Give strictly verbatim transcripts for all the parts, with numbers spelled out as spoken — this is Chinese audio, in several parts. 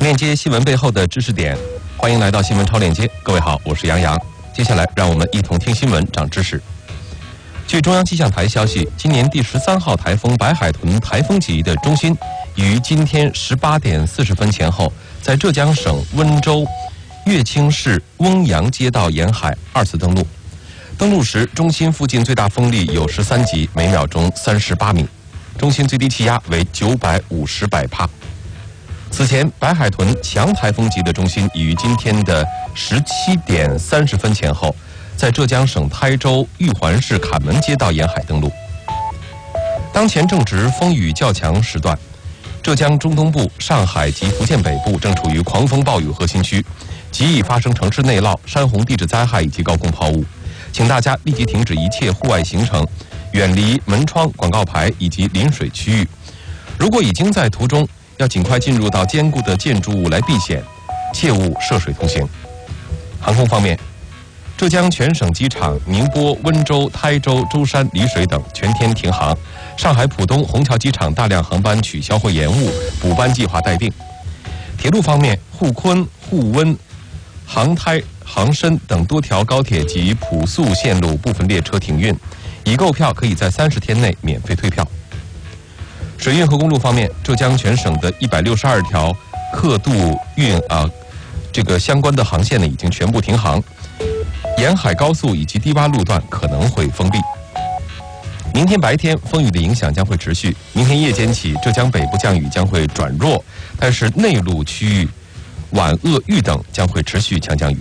链接新闻背后的知识点，欢迎来到新闻超链接。各位好，我是杨洋。接下来让我们一同听新闻，长知识。据中央气象台消息，今年第十三号台风白海豚台风级的中心于今天十八点四十分前后，在浙江省温州乐清市翁阳街道沿海二次登陆。登陆时，中心附近最大风力有十三级，每秒钟三十八米，中心最低气压为九百五十百帕。此前，白海豚强台风级的中心已于今天的十七点三十分前后，在浙江省台州玉环市坎门街道沿海登陆。当前正值风雨较强时段，浙江中东部、上海及福建北部正处于狂风暴雨核心区，极易发生城市内涝、山洪地质灾害以及高空抛物。请大家立即停止一切户外行程，远离门窗、广告牌以及临水区域。如果已经在途中，要尽快进入到坚固的建筑物来避险，切勿涉水通行。航空方面，浙江全省机场宁波、温州、台州、舟山、丽水等全天停航，上海浦东、虹桥机场大量航班取消或延误，补班计划待定。铁路方面，沪昆、沪温、杭台、杭深等多条高铁及普速线路部分列车停运，已购票可以在三十天内免费退票。水运和公路方面，浙江全省的一百六十二条客渡运啊，这个相关的航线呢已经全部停航，沿海高速以及低洼路段可能会封闭。明天白天风雨的影响将会持续，明天夜间起浙江北部降雨将会转弱，但是内陆区域皖鄂豫等将会持续强降雨。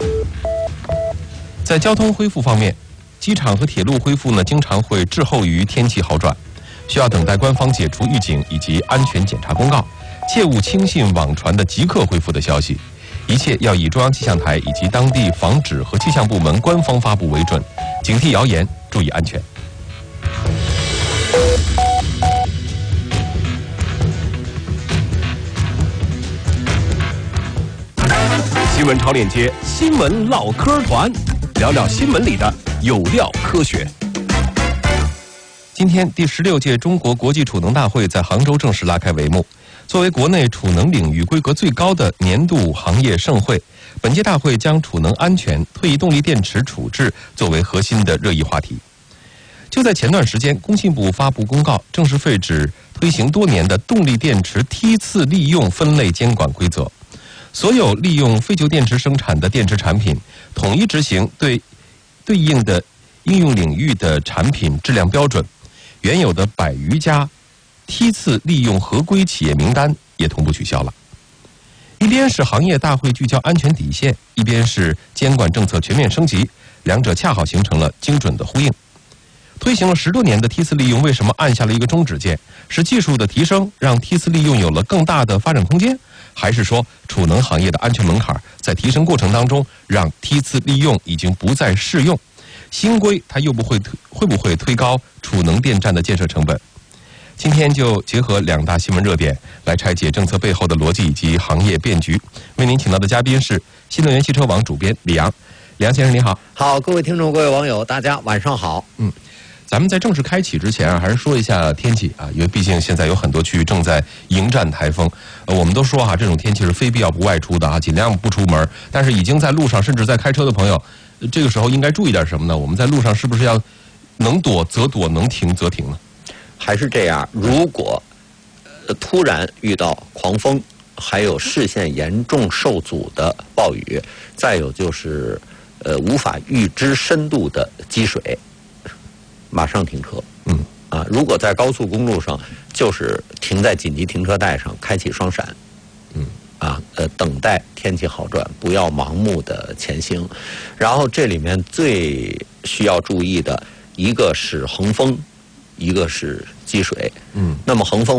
在交通恢复方面，机场和铁路恢复呢经常会滞后于天气好转，需要等待官方解除预警以及安全检查公告，切勿轻信网传的即刻恢复的消息，一切要以中央气象台以及当地防止和气象部门官方发布为准，警惕谣言，注意安全。新闻超链接，新闻唠嗑团，聊聊新闻里的有料科学。今天，第十六届中国国际储能大会在杭州正式拉开帷幕。作为国内储能领域规格最高的年度行业盛会，本届大会将储能安全、退役动力电池处置作为核心的热议话题。就在前段时间，工信部发布公告，正式废止推行多年的动力电池梯次利用分类监管规则，所有利用废旧电池生产的电池产品，统一执行对对应的应用领域的产品质量标准。原有的百余家梯次利用合规企业名单也同步取消了。一边是行业大会聚焦安全底线，一边是监管政策全面升级，两者恰好形成了精准的呼应。推行了十多年的梯次利用为什么按下了一个终止键？是技术的提升让梯次利用有了更大的发展空间，还是说储能行业的安全门槛在提升过程当中让梯次利用已经不再适用？新规它又不会会不会推高储能电站的建设成本？今天就结合两大新闻热点来拆解政策背后的逻辑以及行业变局。为您请到的嘉宾是新能源汽车网主编李阳。李阳先生你好。 好，各位听众各位网友大家晚上好。 嗯，咱们在正式开启之前啊，还是说一下天气啊，因为毕竟现在有很多区域正在迎战台风。呃，我们都说哈、啊，这种天气是非必要不外出的啊，尽量不出门。但是已经在路上甚至在开车的朋友，这个时候应该注意点什么呢？我们在路上是不是要能躲则躲，能停则停呢？ 还是这样，如果、呃、突然遇到狂风，还有视线严重受阻的暴雨，再有就是呃无法预知深度的积水，马上停车。嗯啊，如果在高速公路上，就是停在紧急停车带上，开启双闪。嗯。啊，呃，等待天气好转，不要盲目的前行。然后这里面最需要注意的一个是横风，一个是积水。嗯，那么横风。